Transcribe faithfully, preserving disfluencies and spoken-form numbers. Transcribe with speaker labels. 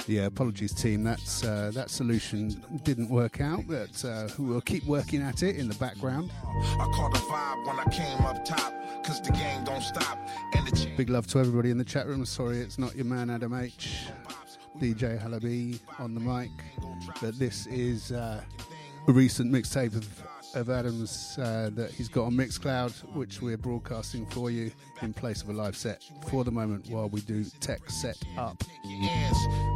Speaker 1: Yeah, apologies, team. That's uh, that solution didn't work out, but uh, we'll keep working at it in the background.
Speaker 2: I caught a vibe when I came up top, cause the game don't stop. And the
Speaker 1: Big love to everybody in the chat room. Sorry it's not your man Adam H, D J Halabi on the mic, but this is uh, a recent mixtape of, of Adam's uh, that he's got on Mixcloud, which we're broadcasting for you in place of a live set for the moment while we do tech set up.